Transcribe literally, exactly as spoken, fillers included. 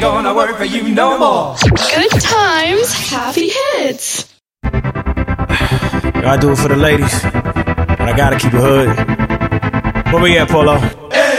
gonna work for you no more. Good times, happy hits. I do it for the ladies, but I gotta keep it hood. Where we at, Polo? Hey.